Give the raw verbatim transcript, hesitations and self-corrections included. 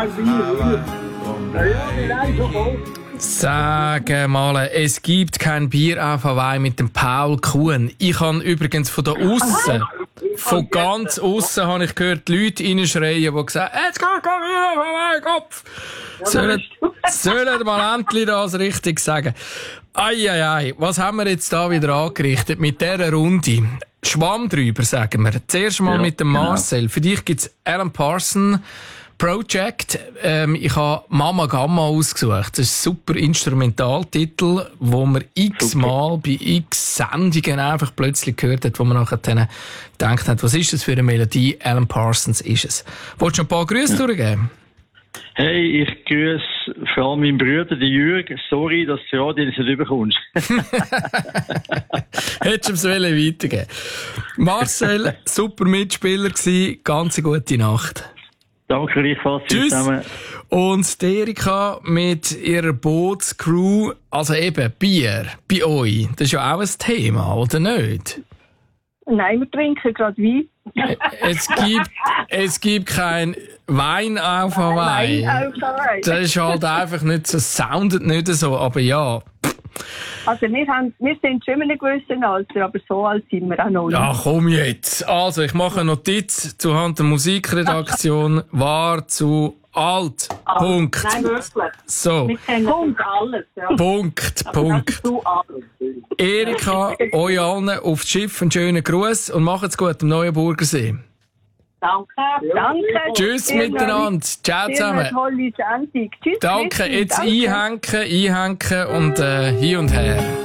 Sag mal, es gibt kein Bier auf Hawaii mit dem Paul Kuhn. Ich habe übrigens von da aussen, von ganz aussen, habe ich gehört, die Leute reinschreien, die gesagt haben, jetzt geht kein Bier auf Hawaii, Kopf. Sollen, sollen mal endlich das richtig sagen. Eieiei, was haben wir jetzt da wieder angerichtet mit dieser Runde? Schwamm drüber, sagen wir. Zuerst mal ja, mit dem Marcel. Genau. Für dich gibt's Alan Parsons Project. Ähm, ich habe Mama Gamma ausgesucht. Das ist ein super Instrumentaltitel, wo man x-mal bei x Sendungen einfach plötzlich gehört hat, wo man nachher dann gedacht hat, was ist das für eine Melodie? Alan Parsons ist es. Wolltest du noch ein paar Grüße ja. durchgeben? Hey, ich grüße vor allem meinen Bruder, den Jürg. Sorry, dass du Radio nicht überkommst. Hättest du es weitergeben. Marcel, super Mitspieler gewesen. Ganz eine gute Nacht. Danke gleichfalls. Tschüss. Zusammen. Und die Erika mit ihrer Bootscrew, also eben Bier bei euch, das ist ja auch ein Thema, oder nicht? Nein, wir trinken gerade Wein. Es gibt, es gibt kein Wein auf Hawaii. Wein auf Hawaii. Das ist halt einfach nicht so, soundet nicht so, aber ja. Also wir, haben, wir sind schon in einem gewissen Alter, aber so alt sind wir auch noch nicht. Ja, komm jetzt. Also, ich mache eine Notiz zuhanden der Musikredaktion. War zu alt. alt. Punkt. Nein, wirklich. So. Wir kennen Punkt alles. Ja. Punkt, aber Punkt. Erika, euch allen auf das Schiff einen schönen Gruß und macht's gut am Neuenburgersee. Danke. Danke. Tschüss Sehr miteinander. Ciao zusammen. Tolle Sendung. Tschüss. Danke. Jetzt einhängen, einhängen und äh, hin und her.